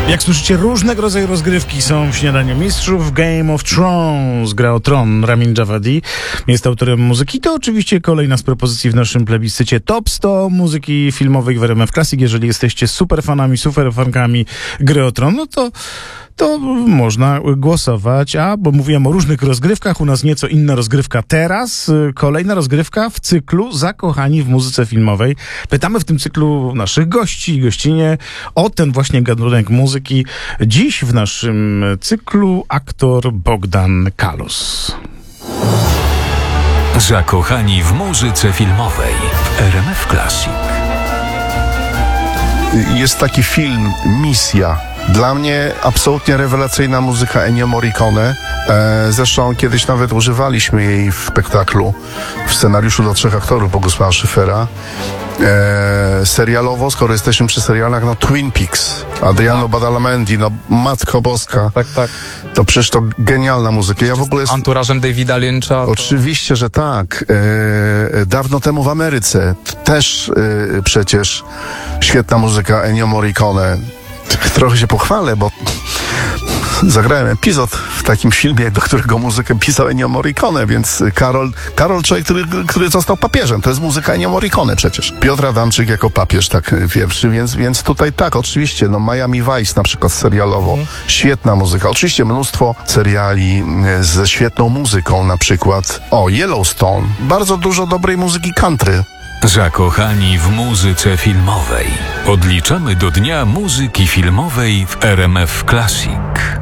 Jak słyszycie, różnego rodzaju rozgrywki są w Śniadaniu Mistrzów. Game of Thrones, gra o tron, Ramin Djawadi jest autorem muzyki. To oczywiście kolejna z propozycji w naszym plebiscycie Top 100 muzyki filmowej w RMF Classic. Jeżeli jesteście superfanami, superfankami gry o tron, no to można głosować. Bo mówiłem o różnych rozgrywkach, u nas nieco inna rozgrywka teraz. Kolejna rozgrywka w cyklu Zakochani w muzyce filmowej. Pytamy w tym cyklu naszych gości i gościnie o ten właśnie gatunek muzyki. Dziś w naszym cyklu aktor Bogdan Kalus. Zakochani w muzyce filmowej w RMF Classic. Jest taki film Misja. Dla mnie absolutnie rewelacyjna muzyka Ennio Morricone. Zresztą kiedyś nawet używaliśmy jej w spektaklu, w scenariuszu do 3 aktorów Bogusława Szyfera. Serialowo, skoro jesteśmy przy serialach, no Twin Peaks, Adriano Badalamenti, no Matko Boska. Tak. To przecież to genialna muzyka. Ja w ogóle Anturażem Davida Lyncha. Oczywiście, że tak. Dawno temu w Ameryce też przecież świetna muzyka Ennio Morricone. Trochę się pochwalę, bo zagrałem epizod w takim filmie, do którego muzykę pisał Ennio Morricone, więc Karol, człowiek, który został papieżem, to jest muzyka Ennio Morricone przecież. Piotr Adamczyk jako papież, tak pierwszy, więc tutaj tak, oczywiście, no Miami Vice na przykład serialowo, świetna muzyka. Oczywiście mnóstwo seriali ze świetną muzyką, na przykład Yellowstone. Bardzo dużo dobrej muzyki country. Zakochani w muzyce filmowej. Odliczamy do Dnia Muzyki Filmowej w RMF Classic.